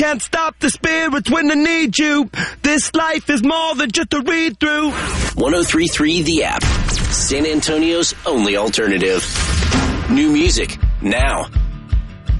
can't stop the spirits when they need you. This life is more than just a read-through. 103.3 The App. San Antonio's only alternative. New music, now.